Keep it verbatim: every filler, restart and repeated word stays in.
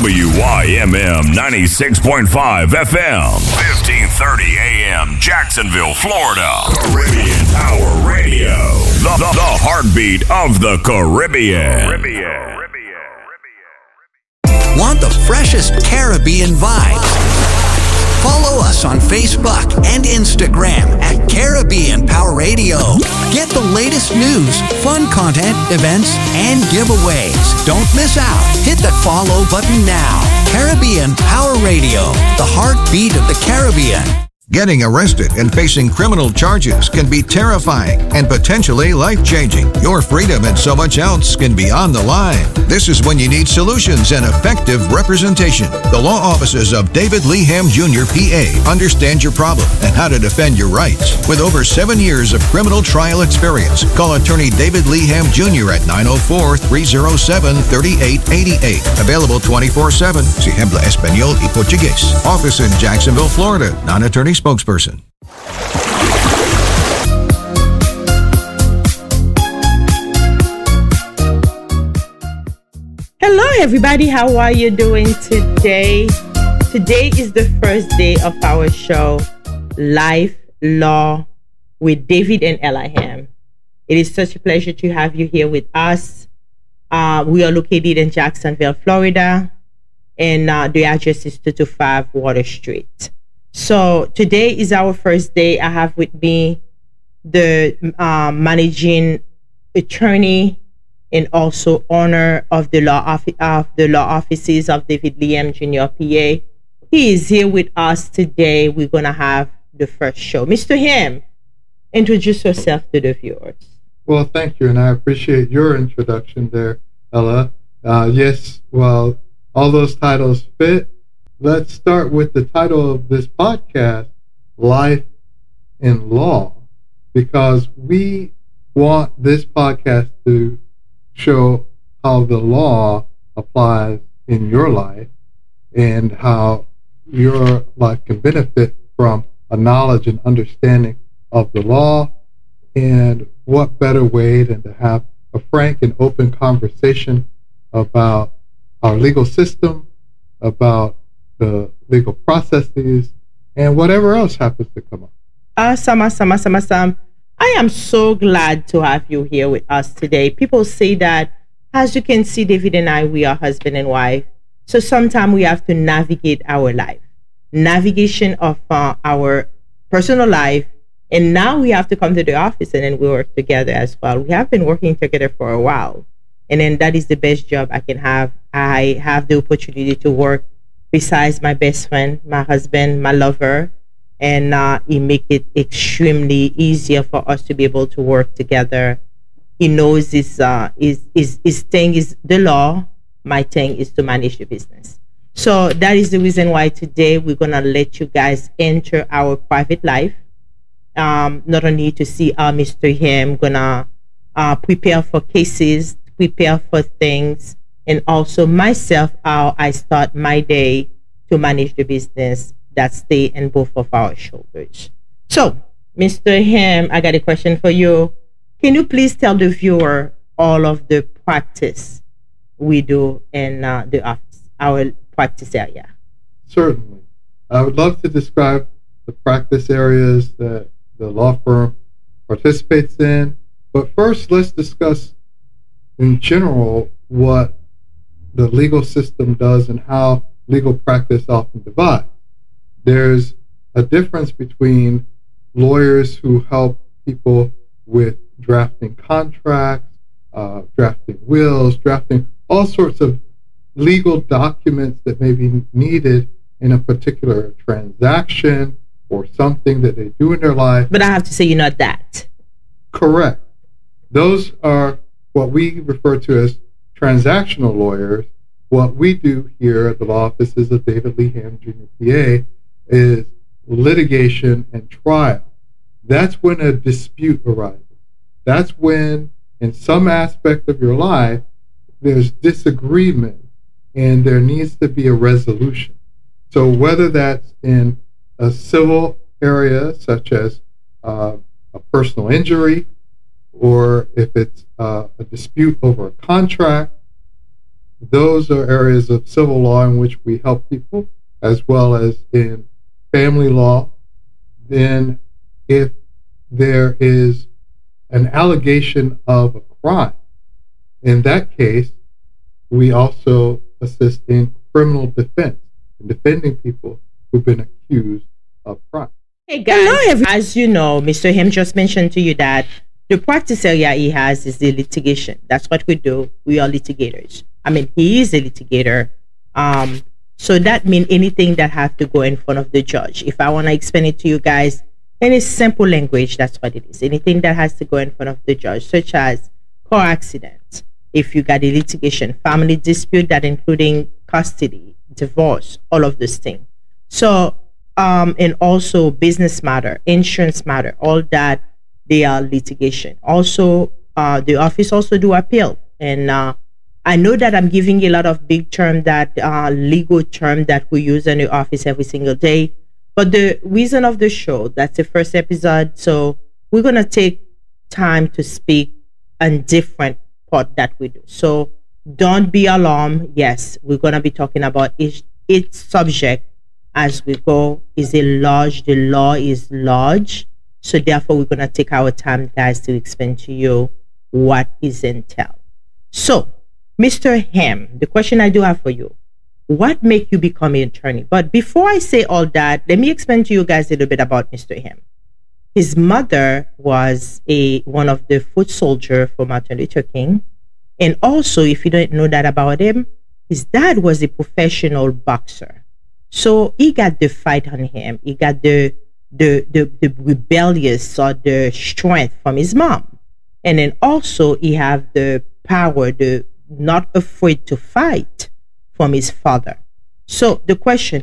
W Y M M ninety-six point five F M, fifteen thirty A M, Jacksonville, Florida. Caribbean Power Radio, the, the, the heartbeat of the Caribbean. Caribbean. Want the freshest Caribbean vibes? Follow us on Facebook and Instagram at Caribbean Power Radio. Get the latest news, fun content, events, and giveaways. Don't miss out. Hit that follow button now. Caribbean Power Radio, the heartbeat of the Caribbean. Getting arrested and facing criminal charges can be terrifying and potentially life-changing. Your freedom and so much else can be on the line. This is when you need solutions and effective representation. The law offices of David Leham Junior P A understand your problem and how to defend your rights. With over seven years of criminal trial experience, call attorney David Leham Junior at nine oh four, three oh seven, three eight eight eight. Available twenty-four seven. Si habla Español y Portugués. Office in Jacksonville, Florida. Non-attorney spokesperson. Hello everybody, how are you doing today? Today is the first day of our show, Life Law with David and Elaham. It is such a pleasure to have you here with us. Uh, we are located in Jacksonville, Florida, and uh, the address is two twenty-five Water Street. So today is our first day. I have with me the uh, managing attorney and also owner of the law office of the law offices of David Leham Junior P A. He is here with us today. We're gonna have the first show. Mister Ham, introduce yourself to the viewers. Well, thank you, and I appreciate your introduction there, Ella. Uh, yes, well, all those titles fit. Let's start with the title of this podcast, Life in Law, because we want this podcast to show how the law applies in your life and how your life can benefit from a knowledge and understanding of the law. And what better way than to have a frank and open conversation about our legal system, about the legal processes, and whatever else happens to come up. Awesome, awesome, awesome, awesome. I am so glad to have you here with us today. People say that, as you can see, David and I, we are husband and wife. So sometimes we have to navigate our life, navigation of uh, our personal life. And now we have to come to the office and then we work together as well. We have been working together for a while. And then that is the best job I can have. I have the opportunity to work besides my best friend, my husband, my lover, and uh, he make it extremely easier for us to be able to work together. He knows his, uh, his, his, his thing is the law, my thing is to manage the business. So that is the reason why today we're going to let you guys enter our private life. Um, not only to see uh, Mister Ham gonna uh, prepare for cases, prepare for things, and also myself, how I start my day to manage the business that stay in both of our shoulders. So, Mister Ham, I got a question for you. Can you please tell the viewer all of the practice we do in uh, the office, our practice area? Certainly. I would love to describe the practice areas that the law firm participates in. But first, let's discuss in general what the legal system does and how legal practice often divides. There's a difference between lawyers who help people with drafting contracts, uh, drafting wills, drafting all sorts of legal documents that may be needed in a particular transaction or something that they do in their life. But I have to say you're not that. Correct. Those are what we refer to as transactional lawyers. What we do here at the law offices of David Leham Junior P A is litigation and trial. That's when a dispute arises. That's when, in some aspect of your life, there's disagreement and there needs to be a resolution. So whether that's in a civil area, such as uh, a personal injury, or if it's uh, a dispute over a contract, those are areas of civil law in which we help people, as well as in family law. Then if there is an allegation of a crime, in that case, we also assist in criminal defense, in defending people who've been accused of crime. Hey guys, as you know, Mister Him just mentioned to you that the practice area he has is the litigation. That's what we do. We are litigators. I mean, he is a litigator. Um, so that means anything that have to go in front of the judge. If I want to explain it to you guys in a simple language, that's what it is. Anything that has to go in front of the judge, such as car accidents, if you got a litigation, family dispute, that including custody, divorce, all of those things. So, um, and also business matter, insurance matter, all that, they are litigation. Also, uh, the office also do appeal. And uh, I know that I'm giving a lot of big term, that uh, legal term that we use in the office every single day. But the reason of the show, that's the first episode. So we're going to take time to speak on different part that we do. So don't be alarmed. Yes, we're going to be talking about each, each subject as we go. Is a large, the law is large. So therefore, we're going to take our time, guys, to explain to you what is entailed. So, Mister Ham, the question I do have for you, what make you become an attorney? But before I say all that, let me explain to you guys a little bit about Mister Ham. His mother was a one of the foot soldiers for Martin Luther King. And also, if you don't know that about him, his dad was a professional boxer. So he got the fight on him. He got the The, the the rebellious or the strength from his mom, and then also he have the power, the not afraid to fight, from his father. So the question